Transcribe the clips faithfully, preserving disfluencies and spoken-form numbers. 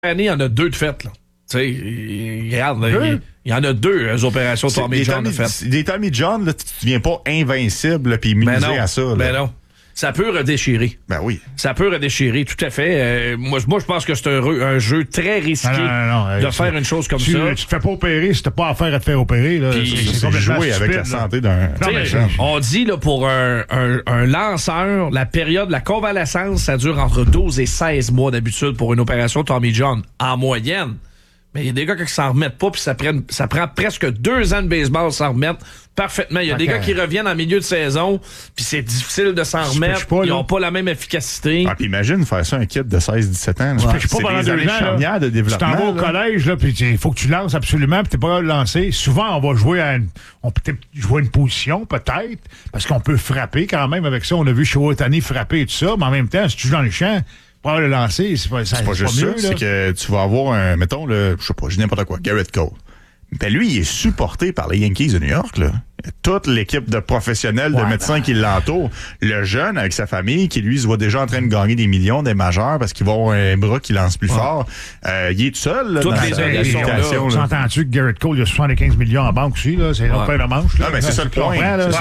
année, il y en a deux de faites, là. Tu sais, regarde, il, il y en a deux euh, opérations de Tommy John de faites. Des Tommy John, là, tu ne deviens pas invincible puis immunisé à ça. Là. Ben non. Ça peut redéchirer. Ben oui. Ça peut redéchirer, tout à fait. Euh, moi, moi, je pense que c'est un, un jeu très risqué non, non, non, de hey, faire une chose comme tu, ça. Tu te fais pas opérer si t'as pas affaire à te faire opérer. Là. Puis, c'est, c'est jouer avec la santé d'un... On dit, là, pour un, un, un lanceur, la période, la convalescence, ça dure entre douze et seize mois d'habitude pour une opération Tommy John, en moyenne. Mais il y a des gars qui s'en remettent pas, puis ça, ça prend presque deux ans de baseball s'en remettre parfaitement. Il y a okay. des gars qui reviennent en milieu de saison, puis c'est difficile de s'en remettre. Pas, ils n'ont pas la même efficacité. Ah, puis imagine faire ça un kid de seize dix-sept ans. Ouais. C'est pas pendant deux ans. De développement, tu t'en vas au là. collège, là, puis il faut que tu lances absolument, puis t'es pas capable de lancer. Souvent, on va jouer à une, on peut jouer à une position, peut-être, parce qu'on peut frapper quand même avec ça. On a vu Shohei frapper et tout ça, mais en même temps, si tu joues dans le champ, pour le lancer, c'est pas, ça, c'est pas c'est juste pas mieux, ça, là. C'est que tu vas avoir un, mettons, le, je sais pas, je dis n'importe quoi, Garrett Cole. Ben lui, il est supporté par les Yankees de New York, là. Toute l'équipe de professionnels, ouais, de médecins ben... qui l'entourent. Le jeune, avec sa famille, qui lui se voit déjà en train de gagner des millions, des majeurs, parce qu'il va avoir un bras qui lance plus ouais. fort. Euh, il est tout seul, là, toutes dans les sa rééducation. S'entends-tu que Garrett Cole, il a soixante-quinze millions en banque aussi, là? C'est ouais. pas une manche, là. Non, mais c'est ça le point.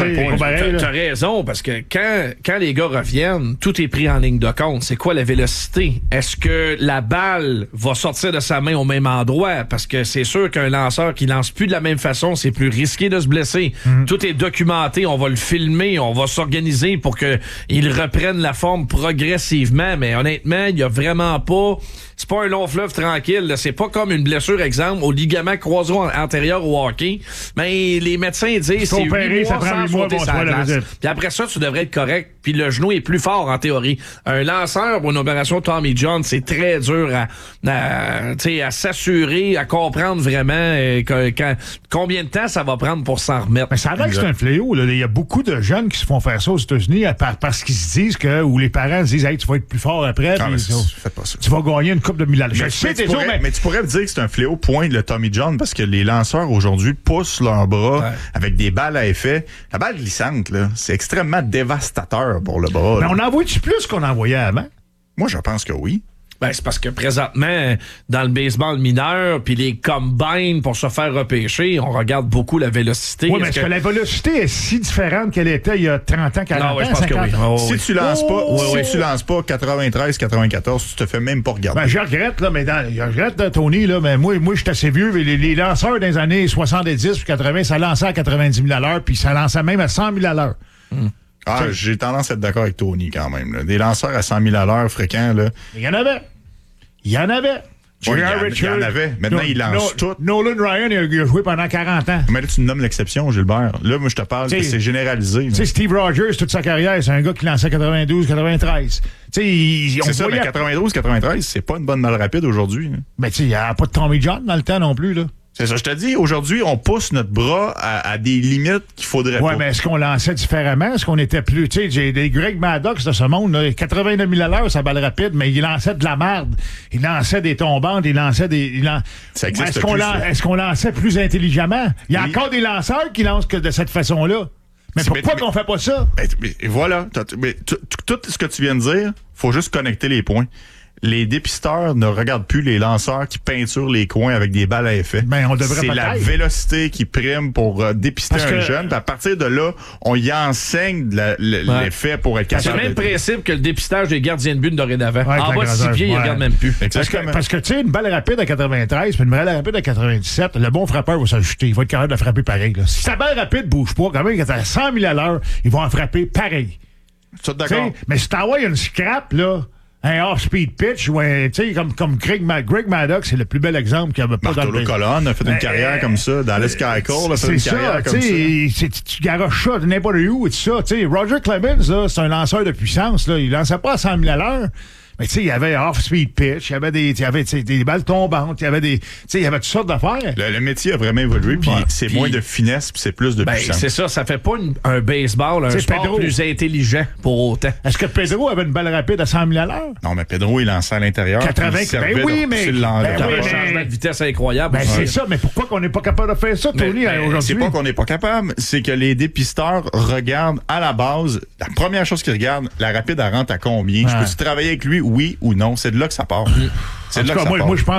T'as raison, parce que quand, quand les gars reviennent, tout est pris en ligne de compte. C'est quoi la vélocité? Est-ce que la balle va sortir de sa main au même endroit? Parce que c'est sûr qu'un lanceur qui lance plus de la même façon, c'est plus risqué de se blesser. Mm. Tout est documenté, on va le filmer, on va s'organiser pour qu'il reprenne la forme progressivement, mais honnêtement, il y a vraiment pas... C'est pas un long fleuve tranquille, là. C'est pas comme une blessure, exemple, au ligament croisé antérieur au hockey. Mais les médecins disent c'est huit mois sans sauter sa glace. Puis après ça, tu devrais être correct. Puis le genou est plus fort en théorie. Un lanceur pour une opération Tommy John, c'est très dur à, à, à s'assurer, à comprendre vraiment euh, que, quand, combien de temps ça va prendre pour s'en remettre. Mais ça a l'air que c'est un fléau. Là. Il y a beaucoup de jeunes qui se font faire ça aux États-Unis parce qu'ils se disent que, ou les parents se disent hey, tu vas être plus fort après. Non, puis, faites pas ça. Tu vas gagner une coupe de mille. Mais, mais, tu pourrais, mais... mais tu pourrais me dire que c'est un fléau point le Tommy John parce que les lanceurs aujourd'hui poussent leurs bras ouais. avec des balles à effet. La balle glissante, là, c'est extrêmement dévastateur pour le bras. Mais là. On en voit-tu plus qu'on en voyait avant? Moi, je pense que oui. Ben, c'est parce que présentement, dans le baseball mineur, puis les combines pour se faire repêcher, on regarde beaucoup la vélocité. Oui, mais est-ce que... que la vélocité est si différente qu'elle était il y a trente ans, quarante ans? Non, ouais, je pense cinquante que oui. ans? Oh, si oui. tu lances pas, oh, si oui. tu lances pas quatre-vingt-treize quatre-vingt-quatorze, tu te fais même pas regarder. Ben, je regrette, là, mais dans, je regrette, là, Tony, là, mais moi, moi, je suis assez vieux, mais les, les lanceurs dans les années soixante-dix ou quatre-vingts, ça lançait à quatre-vingt-dix mille à l'heure, puis ça lançait même à cent mille à l'heure. Mm. Ah, t'sais, j'ai tendance à être d'accord avec Tony quand même. Là. Des lanceurs à cent mille à l'heure fréquents, là. Il y en avait. Il y en avait. Ouais, il, y en, il y en avait. Maintenant, no, il lance no, tout. Nolan Ryan, il a, il a joué pendant quarante ans. Mais là, tu me nommes l'exception, Gilbert. Là, moi, je te parle t'sais, que c'est généralisé. Tu sais, Steve Rogers, toute sa carrière, c'est un gars qui lançait quatre-vingt-douze quatre-vingt-treize. Tu sais, c'est ça, mais quatre-vingt-douze quatre-vingt-treize, c'est pas une bonne balle rapide aujourd'hui. Mais tu sais, il n'y a pas de Tommy John dans le temps non plus, là. C'est ça, je te dis, aujourd'hui, on pousse notre bras à, à des limites qu'il faudrait ouais, pas. Oui, mais est-ce qu'on lançait différemment? Est-ce qu'on était plus... Tu sais, j'ai des Greg Maddox de ce monde, là, quatre-vingt-neuf mille à l'heure, sa balle rapide, mais il lançait de la merde. Il lançait des tombantes, il lançait des... Il lan... Ça existe est-ce qu'on, plus, lan... est-ce qu'on lançait plus intelligemment? Il y a oui. encore des lanceurs qui lancent que de cette façon-là. Mais c'est pourquoi mais, qu'on fait pas ça? Mais, mais, voilà. Mais, tout, tout ce que tu viens de dire, faut juste connecter les points. Les dépisteurs ne regardent plus les lanceurs qui peinturent les coins avec des balles à effet. Ben, on devrait c'est peut-être. La vélocité qui prime pour euh, dépister Parce un que... jeune. Puis à partir de là, on y enseigne de la, le, ouais. l'effet pour être capable. C'est le même de... principe que le dépistage des gardiens de but de dorénavant. Ouais, en bas de six pieds, ouais. ils ne regardent même plus. Parce que, parce que tu sais, une balle rapide à quatre-vingt-treize puis une balle rapide à quatre-vingt-dix-sept, le bon frappeur va s'ajuster. Il va être capable de frapper pareil. Là. Si sa balle rapide bouge pas, quand même, il est à cent mille à l'heure, il va en frapper pareil. Ça, d'accord. T'sais, mais si t'envoies une scrap, là, un off-speed pitch, ouais, tu sais, comme, comme Greg, Ma- Greg Maddox, c'est le plus bel exemple qu'il n'y avait pas Bartolo dans le... Colon a fait une euh, carrière comme ça. Dans les Sky Cole a fait une ça, carrière comme ça. C'est, tu garoches ça de n'importe où et tout ça. T'sais, Roger Clemens, là, c'est un lanceur de puissance. Là, il lançait pas à cent mille à l'heure. Mais tu sais, il y avait off-speed pitch, il y avait des, il y avait des balles tombantes, il y avait des, tu sais, il y avait toutes sortes d'affaires. Le, le métier a vraiment évolué, puis ouais. c'est pis, moins de finesse, puis c'est plus de ben, puissance. C'est ça, ça fait pas une, un baseball, un sport Pedro. Plus intelligent pour autant. Est-ce que Pedro avait une balle rapide à cent mille à l'heure? Non, mais Pedro, il lançait à l'intérieur. quatre-vingts, ben oui, mais... Ben oui, un changement de vitesse incroyable. Ben c'est ça, mais pourquoi qu'on n'est pas capable de faire ça, Tony, mais, aujourd'hui? C'est pas qu'on n'est pas capable, c'est que les dépisteurs regardent à la base, la première chose qu'ils regardent, la rapide, elle rentre à combien? Ouais. Je peux-tu travailler avec lui ou oui ou non. C'est de là que ça part. C'est En de tout là cas, que ça moi, part. moi je pense